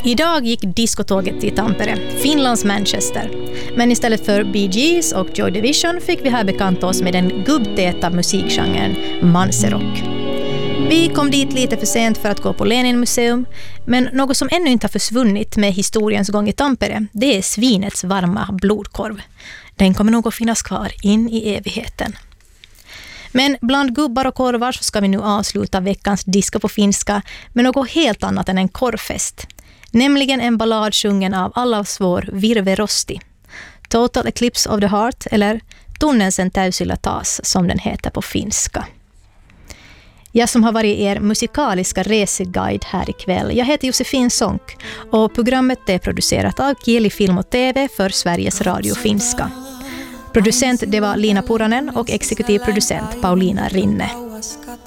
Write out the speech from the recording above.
Idag gick diskotåget till Tampere, Finlands Manchester. Men istället för Bee Gees och Joy Division fick vi här bekanta oss med den gubbtäta musikgenren manserock. Vi kom dit lite för sent för att gå på Lenin-museum, men något som ännu inte har försvunnit med historiens gång i Tampere, det är svinets varma blodkorv. Den kommer nog att finnas kvar in i evigheten. Men bland gubbar och korvar så ska vi nu avsluta veckans diska på finska med något helt annat än en korvfest. Nämligen en ballad sjungen av allas vår Virve Rosti. Total Eclipse of the Heart, eller Tunnelsen täysillä taas som den heter på finska. Jag som har varit er musikaliska reseguide här ikväll. Jag heter Josefin Sonck och programmet är producerat av Kieli Film och TV för Sveriges Radio Finska. Producent det var Lina Puranen och exekutiv producent Paulina Rinne.